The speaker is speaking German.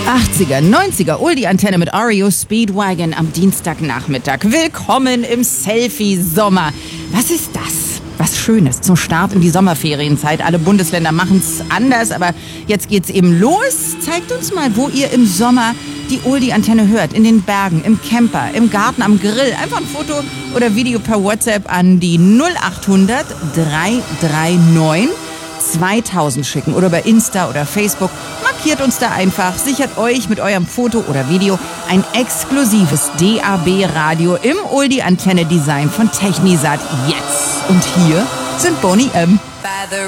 80er, 90er, Oldie-Antenne mit REO Speedwagon am Dienstagnachmittag. Willkommen im Selfie-Sommer. Was ist das? Was Schönes zum Start in die Sommerferienzeit. Alle Bundesländer machen es anders, aber jetzt geht's eben los. Zeigt uns mal, wo ihr im Sommer die Oldie-Antenne hört. In den Bergen, im Camper, im Garten, am Grill. Einfach ein Foto oder Video per WhatsApp an die 0800 339 2000 schicken oder bei Insta oder Facebook. Markiert uns da einfach, sichert euch mit eurem Foto oder Video ein exklusives DAB-Radio im Oldie-Antenne-Design von Technisat jetzt. Und hier sind Boney M.